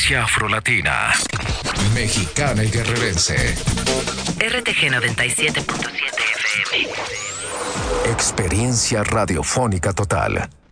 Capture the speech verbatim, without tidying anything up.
Frecuencia afrolatina. Mexicana y guerrerense. R T G noventa y siete punto siete F M. Experiencia radiofónica total.